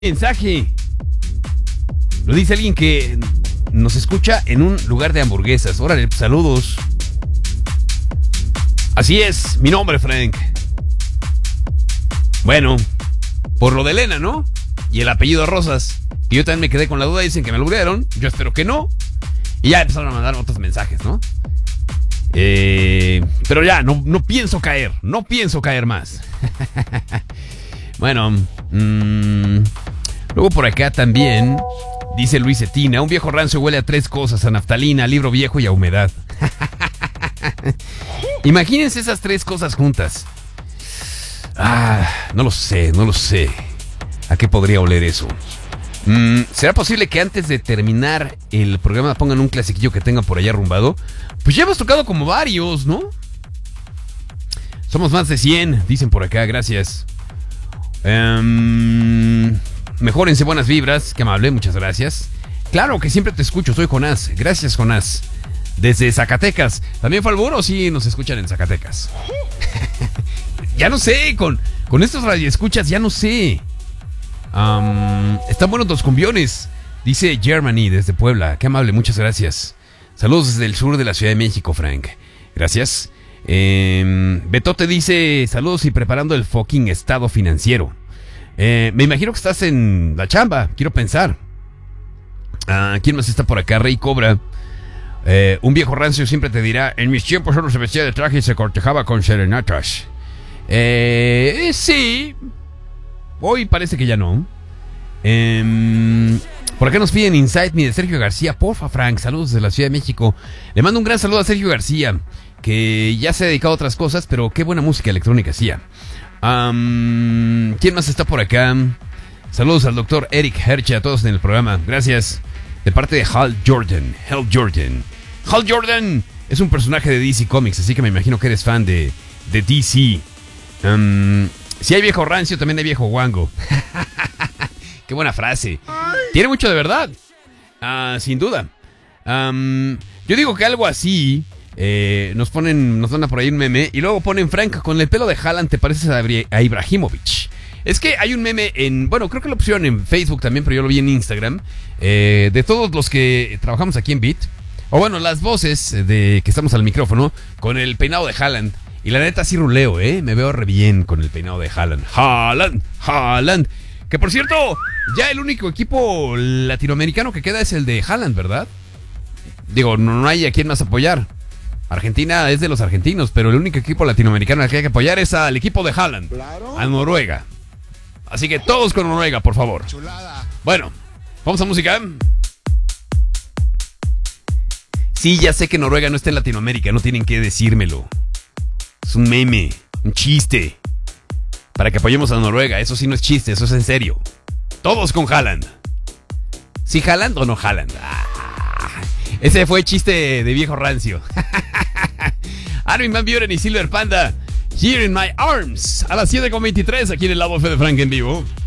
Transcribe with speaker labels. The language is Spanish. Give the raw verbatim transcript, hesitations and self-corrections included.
Speaker 1: Mensaje. Lo dice alguien que nos escucha en un lugar de hamburguesas. Órale, saludos. Así es, mi nombre, Frank. Bueno, por lo de Elena, ¿no? Y el apellido Rosas. Y yo también me quedé con la duda. Dicen que me lo alburearon. Yo espero que no. Y ya empezaron a mandar otros mensajes, ¿no? Eh, pero ya, no, no pienso caer. No pienso caer más. Bueno, mmm, luego por acá también dice Luis Cetina: un viejo rancio huele a tres cosas: a naftalina, a libro viejo y a humedad. Imagínense esas tres cosas juntas. Ah, no lo sé, no lo sé. ¿A qué podría oler eso? Mm, ¿Será posible que antes de terminar el programa pongan un clasiquillo que tengan por allá arrumbado? Pues ya hemos tocado como varios, ¿no? Somos más de cien, dicen por acá, gracias. Um, mejórense, buenas vibras, qué amable, muchas gracias. Claro que siempre te escucho, soy Jonás. Gracias, Jonás. Desde Zacatecas. ¿También fue Albur o sí nos escuchan en Zacatecas? Ya no sé, con, con estos radioescuchas ya no sé. Um, están buenos los cumbiones, dice Germany desde Puebla. Qué amable, muchas gracias. Saludos desde el sur de la Ciudad de México, Frank. Gracias. eh, Betote dice: saludos y preparando el fucking estado financiero. eh, Me imagino que estás en la chamba, quiero pensar. uh, ¿Quién más está por acá? Rey Cobra. eh, Un viejo rancio siempre te dirá: en mis tiempos solo se vestía de traje y se cortejaba con serenatas. Eh, sí. Hoy parece que ya no. Eh, por acá nos piden Inside Me de Sergio García. Porfa, Frank, saludos desde la Ciudad de México. Le mando un gran saludo a Sergio García, que ya se ha dedicado a otras cosas, pero qué buena música electrónica hacía. Um, ¿Quién más está por acá? Saludos al doctor Eric Herche, a todos en el programa. Gracias. De parte de Hal Jordan. Hal Jordan. Hal Jordan es un personaje de D C Comics, así que me imagino que eres fan de, de D C. Um, si hay viejo rancio, también hay viejo guango. Qué buena frase. Tiene mucho de verdad. Uh, sin duda. Um, yo digo que algo así. Eh, nos ponen, nos dan por ahí un meme y luego ponen: Frank, con el pelo de Haaland te pareces a, a Ibrahimovic. Es que hay un meme en, bueno, creo que lo pusieron en Facebook también, pero yo lo vi en Instagram, eh, de todos los que trabajamos aquí en Beat, o bueno, las voces de que estamos al micrófono con el peinado de Haaland. Y la neta sí ruleo, eh, me veo re bien con el peinado de Haaland. Haaland, Haaland. Que por cierto, ya el único equipo latinoamericano que queda es el de Haaland, ¿verdad? Digo, no, no hay a quien más apoyar. Argentina es de los argentinos, pero el único equipo latinoamericano al que hay que apoyar es al equipo de Haaland. ¿Claro? A Noruega. Así que todos con Noruega, por favor. Chulada. Bueno, vamos a música. Sí, ya sé que Noruega no está en Latinoamérica, no tienen que decírmelo. Es un meme, un chiste. Para que apoyemos a Noruega, eso sí no es chiste, eso es en serio. Todos con Haaland. ¿Sí Haaland o no Haaland? Ah, ese fue chiste de viejo rancio. Armin van Buren y Silver Panda, Here in My Arms, a las siete con veintitrés, aquí en el Lado F de Frank en vivo.